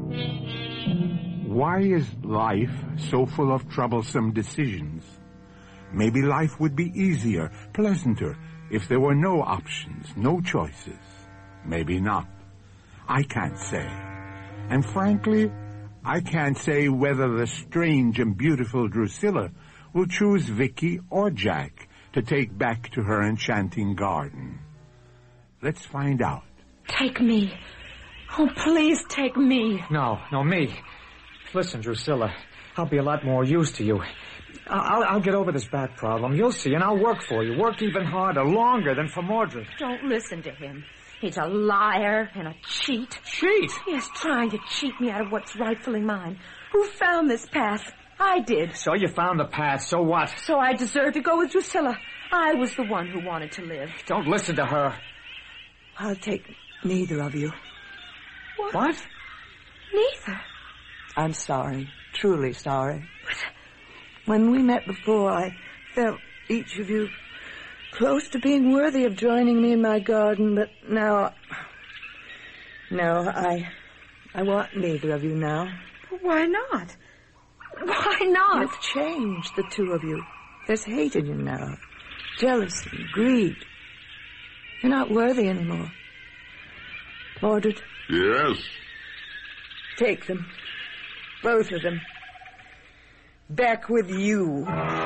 Why is life so full of troublesome decisions? Maybe life would be easier, pleasanter, if there were no options, no choices. Maybe not. I can't say. And frankly, I can't say whether the strange and beautiful Drusilla will choose Vicky or Jack to take back to her enchanting garden. Let's find out. Take me. Oh, please take me. No, me. Listen, Drusilla, I'll be a lot more use to you. I'll get over this back problem. You'll see, and I'll work for you. Work even harder, longer than for Mordred. Don't listen to him. He's a liar and a cheat. Cheat? He is trying to cheat me out of what's rightfully mine. Who found this path? I did. So you found the path, so what? So I deserve to go with Drusilla. I was the one who wanted to live. Don't listen to her. I'll take neither of you. What? Neither? I'm sorry. Truly sorry. When we met before, I felt each of you close to being worthy of joining me in my garden, but now... No, I want neither of you now. Why not? Why not? You've changed, the two of you. There's hate in you now. Jealousy, greed. You're not worthy anymore. Mordred? Yes? Take them. Both of them. Back with you.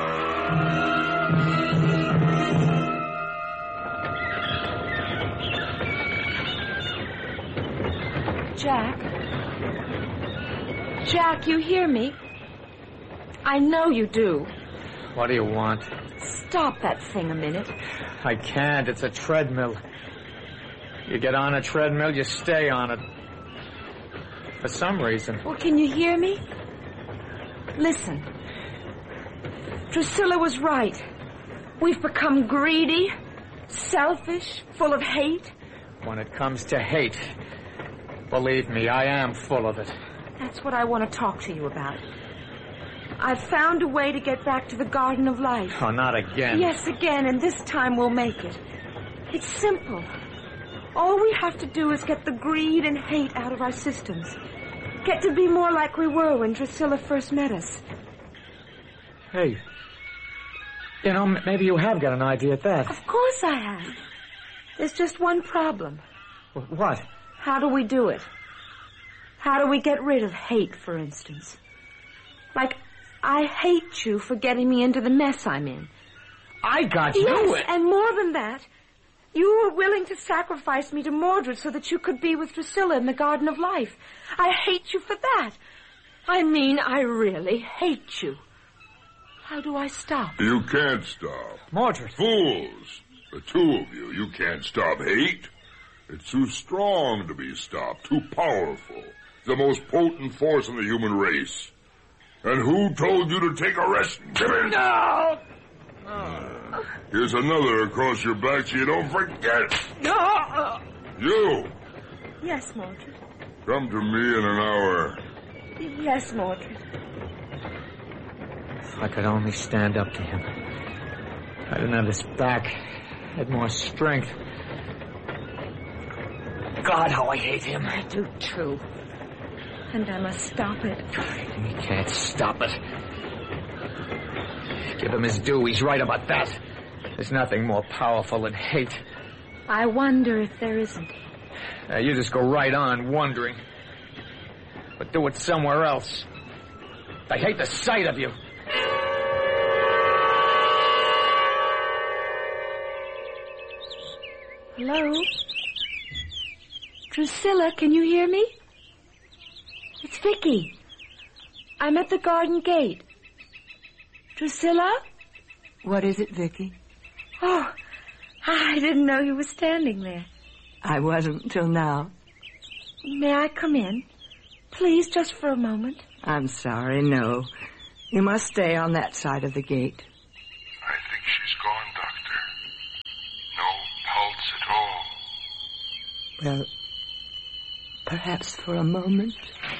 Jack? Jack, you hear me? I know you do. What do you want? Stop that thing a minute. I can't. It's a treadmill. You get on a treadmill, you stay on it. For some reason. Well, can you hear me? Listen. Drusilla was right. We've become greedy, selfish, full of hate. When it comes to hate, believe me, I am full of it. That's what I want to talk to you about. I've found a way to get back to the Garden of Life. Oh, not again. Yes, again, and this time we'll make it. It's simple. All we have to do is get the greed and hate out of our systems. Get to be more like we were when Drusilla first met us. Hey, you know, maybe you have got an idea at that. Of course I have. There's just one problem. What? How do we do it? How do we get rid of hate, for instance? Like, I hate you for getting me into the mess I'm in. I got you. Yes, and more than that, you were willing to sacrifice me to Mordred so that you could be with Drusilla in the Garden of Life. I hate you for that. I mean, I really hate you. How do I stop? You can't stop. Mordred. Fools. The two of you, you can't stop hate. It's too strong to be stopped, too powerful. The most potent force in the human race. And who told you to take a rest? No! Here's another across your back so you don't forget. No! You, Yes, Mordred. come to me in an hour. Yes, Mordred. If I could only stand up to him. I didn't have his back. I had more strength. God, how I hate him. I do, too. And I must stop it. You can't stop it. Give him his due. He's right about that. There's nothing more powerful than hate. I wonder if there isn't. You just go right on wondering. But do it somewhere else. I hate the sight of you. Hello? Drusilla, can you hear me? It's Vicky. I'm at the garden gate. Drusilla? What is it, Vicky? Oh, I didn't know you were standing there. I wasn't till now. May I come in? Please, just for a moment. I'm sorry, no. You must stay on that side of the gate. I think she's gone, Doctor. No pulse at all. Well, perhaps for a moment.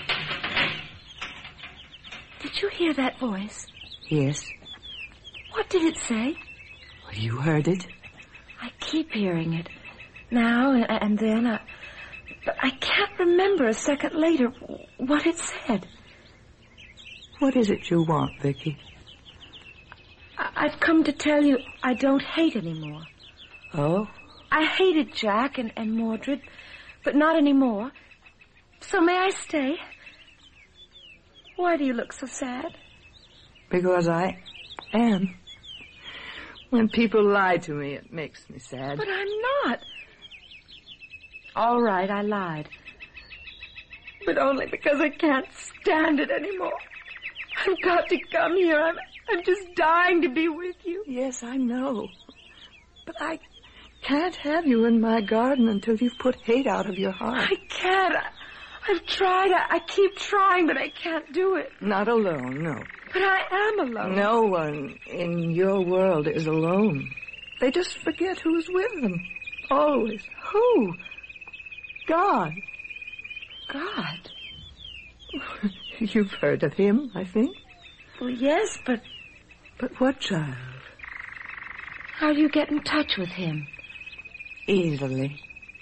Did you hear that voice? Yes. What did it say? Well, you heard it. I keep hearing it. Now and then. But I can't remember a second later. what it said. What is it you want, Vicky? I've come to tell you I don't hate anymore. Oh? I hated Jack and Mordred, but not anymore. So may I stay? Why do you look so sad? Because I am. When people lie to me, it makes me sad. But I'm not. All right, I lied. But only because I can't stand it anymore. I've got to come here. I'm just dying to be with you. Yes, I know. But I can't have you in my garden until you've put hate out of your heart. I can't. I've tried. I keep trying, but I can't do it. Not alone, no. But I am alone. No one in your world is alone. They just forget who's with them. Always. Who? God. God? You've heard of him, I think. Well, yes, but... But what, child? How do you get in touch with him? Easily.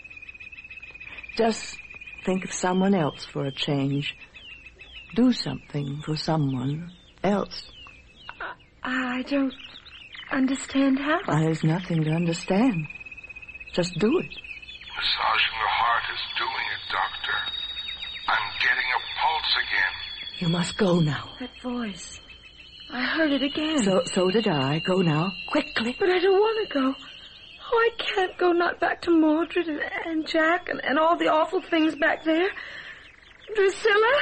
Just think of someone else for a change. Do something for someone else. I don't understand how. There's nothing to understand. Just do it. Massaging the heart is doing it, Doctor. I'm getting a pulse again. You must go now. That voice. I heard it again. So did I. Go now. Quickly. But I don't want to go. Oh, I can't go, not back to Mordred and Jack and all the awful things back there. Drusilla?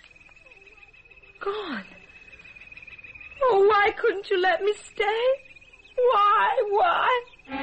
Gone. Oh, why couldn't you let me stay? Why?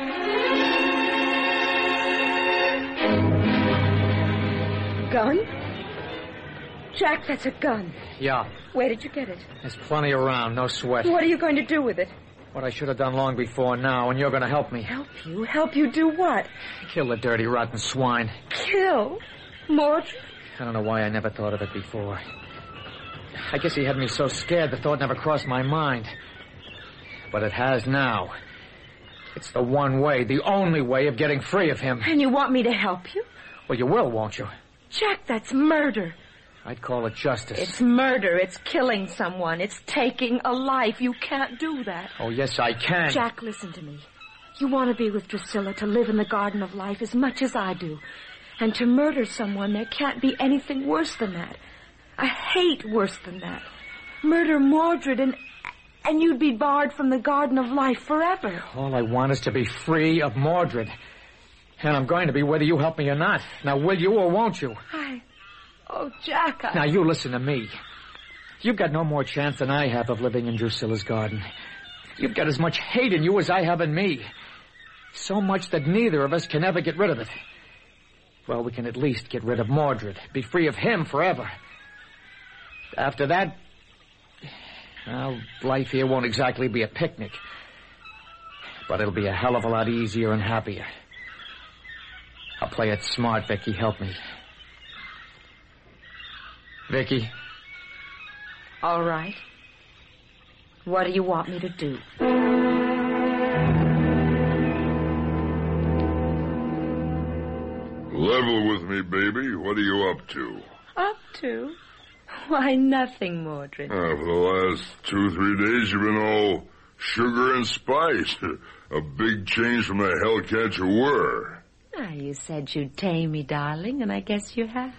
Gun? Jack, that's a gun. Yeah. Where did you get it? There's plenty around, no sweat. What are you going to do with it? What I should have done long before now, and you're going to help me. Help you? Help you do what? Kill the dirty, rotten swine. Kill? Mordred? I don't know why I never thought of it before. I guess he had me so scared the thought never crossed my mind. But it has now. It's the one way, the only way of getting free of him. And you want me to help you? Well, you will, won't you? Jack, that's murder. I'd call it justice. It's murder. It's killing someone. It's taking a life. You can't do that. Oh, yes, I can. Jack, listen to me. You want to be with Drusilla, to live in the Garden of Life as much as I do. And to murder someone, there can't be anything worse than that. I hate worse than that. Murder Mordred and you'd be barred from the Garden of Life forever. All I want is to be free of Mordred. And I'm going to be whether you help me or not. Now, will you or won't you? Oh, Jack, Now, you listen to me. You've got no more chance than I have of living in Drusilla's garden. You've got as much hate in you as I have in me. So much that neither of us can ever get rid of it. Well, we can at least get rid of Mordred. Be free of him forever. After that, well, life here won't exactly be a picnic. But it'll be a hell of a lot easier and happier. I'll play it smart, Vicky. Help me. Vicky. All right. What do you want me to do? Level with me, baby. What are you up to? Up to? Why, nothing, Mordred. For the last 2-3 days, you've been all sugar and spice. A big change from the hellcat you were. You said you'd tame me, darling, and I guess you have.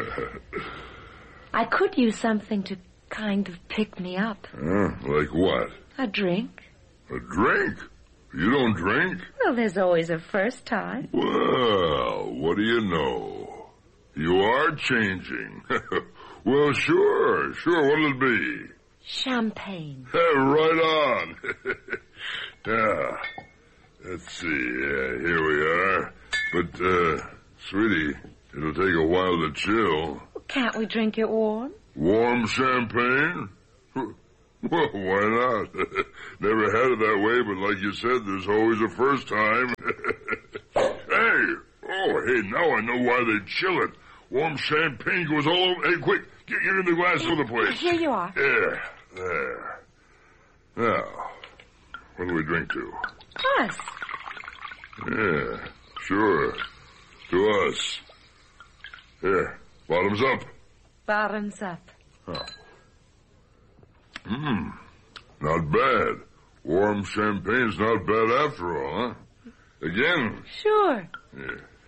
I could use something to kind of pick me up. Like what? A drink. A drink? You don't drink? Well, there's always a first time. Well, what do you know? You are changing. Well, sure. What'll it be? Champagne. Right on. Let's see. Here we are. But, sweetie, it'll take a while to chill. Can't we drink it warm? Warm champagne? Well, why not? Never had it that way, but like you said, there's always a first time. Hey, now I know why they chill it. Warm champagne goes all over. Hey, quick, get in the glass for the place. Here you are. There. Now, what do we drink to? Us. Yeah, sure. To us. Here, bottoms up. Bottoms up. Huh. Not bad. Warm champagne's not bad after all, huh? Again? Sure. Yeah.